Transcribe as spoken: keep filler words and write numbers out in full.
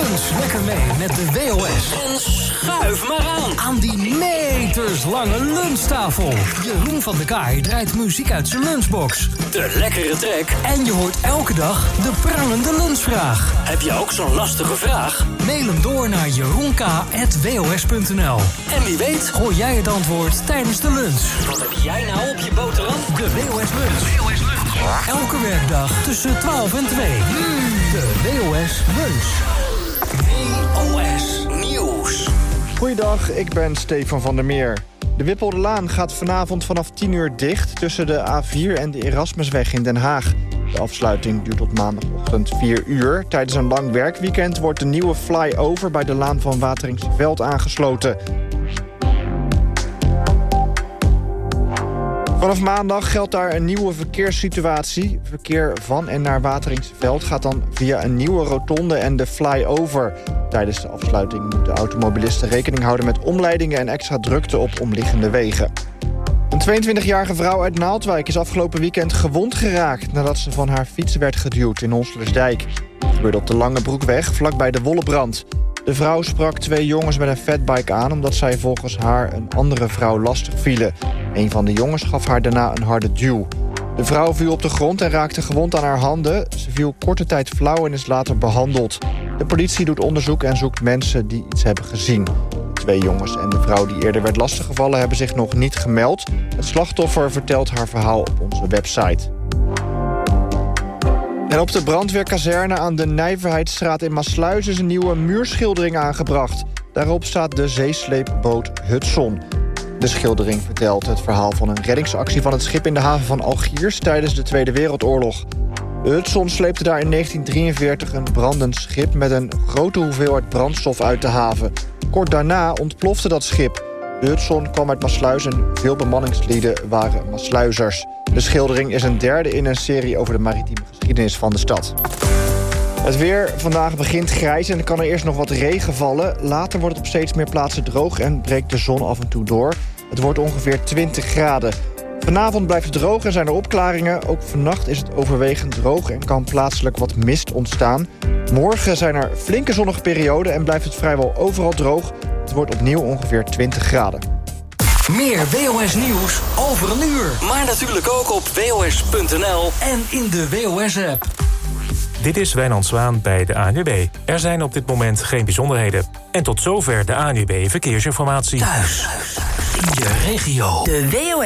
Lunch lekker mee met de W O S. En schuif maar aan. Aan die meterslange lunchtafel. Jeroen van der Kaai draait muziek uit zijn lunchbox. De lekkere trek. En je hoort elke dag de prangende lunchvraag. Heb je ook zo'n lastige vraag? Mail hem door naar jeroenk at w o s punt n l. En wie weet hoor jij het antwoord tijdens de lunch. Wat heb jij nou op je boterham? De W O S Lunch. W O S Lunch. Elke werkdag tussen twaalf en twee. Mm, de W O S Lunch. W O S Nieuws. Goeiedag, ik ben Stefan van der Meer. De Wipolderlaan gaat vanavond vanaf tien uur dicht tussen de A vier en de Erasmusweg in Den Haag. De afsluiting duurt tot maandagochtend vier uur. Tijdens een lang werkweekend wordt de nieuwe flyover bij de Laan van Wateringsveld aangesloten. Vanaf maandag geldt daar een nieuwe verkeerssituatie. Verkeer van en naar Wateringsveld gaat dan via een nieuwe rotonde en de flyover. Tijdens de afsluiting moeten automobilisten rekening houden met omleidingen en extra drukte op omliggende wegen. Een tweeëntwintigjarige vrouw uit Naaldwijk is afgelopen weekend gewond geraakt nadat ze van haar fiets werd geduwd in Honselersdijk. Het gebeurde op de Langebroekweg, vlakbij de Wollebrand. De vrouw sprak twee jongens met een fatbike aan omdat zij volgens haar een andere vrouw lastig vielen. Een van de jongens gaf haar daarna een harde duw. De vrouw viel op de grond en raakte gewond aan haar handen. Ze viel korte tijd flauw en is later behandeld. De politie doet onderzoek en zoekt mensen die iets hebben gezien. Twee jongens en de vrouw die eerder werd lastiggevallen hebben zich nog niet gemeld. Het slachtoffer vertelt haar verhaal op onze website. En op de brandweerkazerne aan de Nijverheidsstraat in Maassluis is een nieuwe muurschildering aangebracht. Daarop staat de zeesleepboot Hudson. De schildering vertelt het verhaal van een reddingsactie van het schip in de haven van Algiers tijdens de Tweede Wereldoorlog. De Hudson sleepte daar in negentien drieënveertig een brandend schip met een grote hoeveelheid brandstof uit de haven. Kort daarna ontplofte dat schip. De Hudson kwam uit Maassluis en veel bemanningslieden waren Maassluizers. De schildering is een derde in een serie over de maritieme geschiedenis van de stad. Het weer vandaag begint grijs en er kan er eerst nog wat regen vallen. Later wordt het op steeds meer plaatsen droog en breekt de zon af en toe door. Het wordt ongeveer twintig graden. Vanavond blijft het droog en zijn er opklaringen. Ook vannacht is het overwegend droog en kan plaatselijk wat mist ontstaan. Morgen zijn er flinke zonnige perioden en blijft het vrijwel overal droog. Het wordt opnieuw ongeveer twintig graden. Meer W O S Nieuws over een uur. Maar natuurlijk ook op w o s punt n l en in de W O S-app. Dit is Wijnand Zwaan bij de A N W B. Er zijn op dit moment geen bijzonderheden. En tot zover de A N W B Verkeersinformatie. Thuis, in je regio. De W O